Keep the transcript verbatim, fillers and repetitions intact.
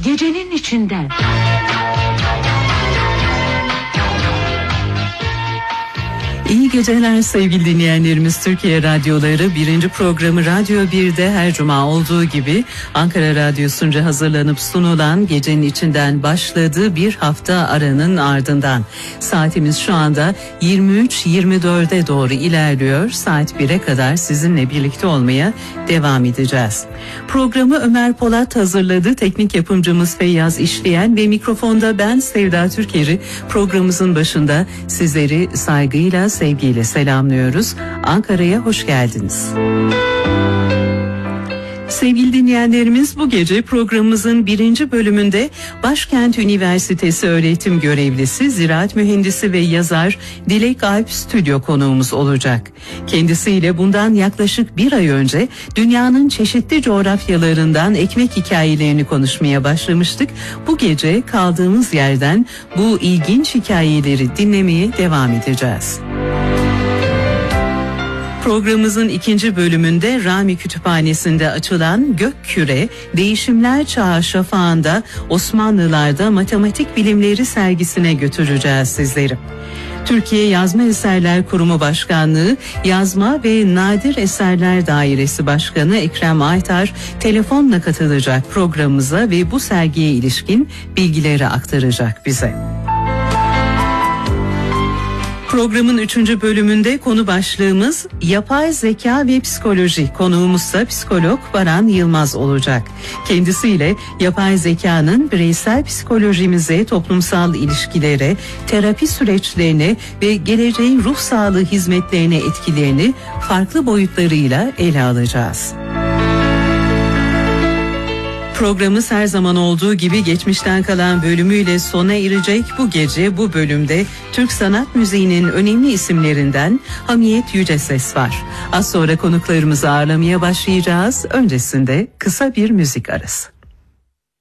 gecenin içinden. İyi geceler sevgili dinleyenlerimiz. Türkiye Radyoları birinci programı Radyo bir'de her cuma olduğu gibi Ankara Radyosu'nca hazırlanıp sunulan Gecenin içinden başladığı bir hafta aranın ardından. Saatimiz şu anda yirmi üç yirmi dörde doğru ilerliyor. Saat bir'e kadar sizinle birlikte olmaya devam edeceğiz. Programı Ömer Polat hazırladı. Teknik yapımcımız Feyyaz İşleyen ve mikrofonda ben Sevda Türker'i programımızın başında sizleri saygıyla, sevgiyle selamlıyoruz. Ankara'ya hoş geldiniz. Sevgili dinleyenlerimiz, bu gece programımızın birinci bölümünde Başkent Üniversitesi öğretim görevlisi, ziraat mühendisi ve yazar Dilek Alp stüdyo konuğumuz olacak. Kendisiyle bundan yaklaşık bir ay önce dünyanın çeşitli coğrafyalarından ekmek hikayelerini konuşmaya başlamıştık. Bu gece kaldığımız yerden bu ilginç hikayeleri dinlemeye devam edeceğiz. Programımızın ikinci bölümünde Rami Kütüphanesi'nde açılan Gökküre, Değişimler Çağı Şafağı'nda Osmanlılar'da Matematik Bilimleri sergisine götüreceğiz sizleri. Türkiye Yazma Eserler Kurumu Başkanlığı Yazma ve Nadir Eserler Dairesi Başkanı Ekrem Aytar telefonla katılacak programımıza ve bu sergiye ilişkin bilgileri aktaracak bize. Programın üçüncü bölümünde konu başlığımız yapay zeka ve psikoloji. Konuğumuzsa psikolog Baran Yılmaz olacak. Kendisiyle yapay zekanın bireysel psikolojimize, toplumsal ilişkilere, terapi süreçlerine ve geleceğin ruh sağlığı hizmetlerine etkilerini farklı boyutlarıyla ele alacağız. Programımız her zaman olduğu gibi geçmişten kalan bölümüyle sona erecek. Bu gece bu bölümde Türk sanat müziğinin önemli isimlerinden Hamiyet Yüceses var. Az sonra konuklarımızı ağırlamaya başlayacağız. Öncesinde kısa bir müzik arası.